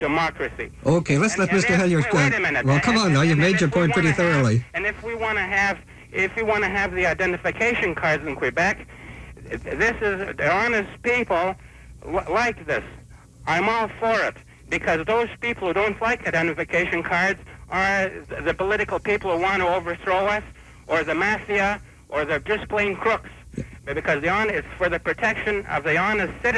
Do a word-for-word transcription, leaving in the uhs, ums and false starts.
democracy. Okay, let's And- let and Mister if- Hellyer... wait, wait a minute. Well, come And- on now, and- you've and made if your we point pretty wanna have- thoroughly. And if we want to have, if we want to have the identification cards in Quebec, this is the honest people li- like this. I'm all for it, because those people who don't like identification cards are the political people who want to overthrow us, or the mafia, or they're just plain crooks. Because the hon- it's for the protection of the honest citizens.